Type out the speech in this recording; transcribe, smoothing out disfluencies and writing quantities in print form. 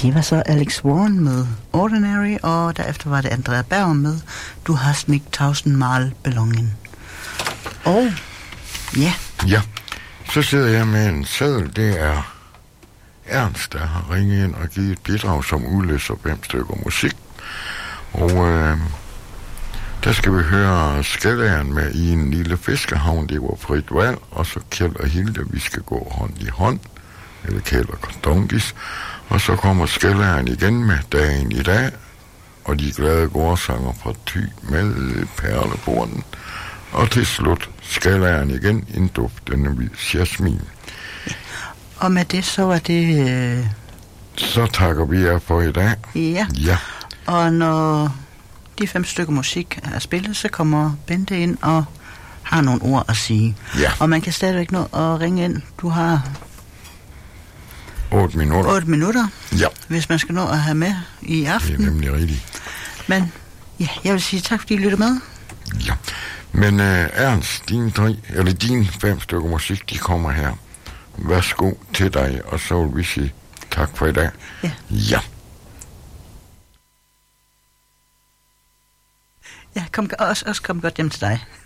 Det var så Alex Warren med Ordinary, og derefter var det Andrea Berg med Du hast nicht tausendmal belongen. Og ja. Ja, så sidder jeg med en seddel. Det er Ernst, der har ringet ind og givet et bidrag, som udløser 5 stykker musik. Og der skal vi høre Skælderen med I en lille fiskehavn. Det var frit valg. Og så Kjeld og Hilde, vi skal gå hånd i hånd. Eller Kjeld og Kondongis. Og så kommer Skælderen igen med Dagen i dag. Og de glade gårdsanger fra Thy med perleborden. Og til slut Skælderen igen, en duftende hvid jasmin. Og med det, så var det... Så takker vi jer for i dag. Ja. Ja. Og når de 5 stykker musik er spillet, så kommer Bente ind og har nogle ord at sige. Ja. Og man kan stadigvæk nå at ringe ind. Du har... 8 minutter. 8 minutter. Ja. Hvis man skal nå at have med i aften. Det er nemlig rigtigt. Men ja, jeg vil sige tak, fordi I lytter med. Ja. Men Ernst, dine 5 stykker musik, de kommer her. Værsgo til dig, og så vil vi sige tak for i dag. Ja. Ja. Ja, kom godt hjem til dig.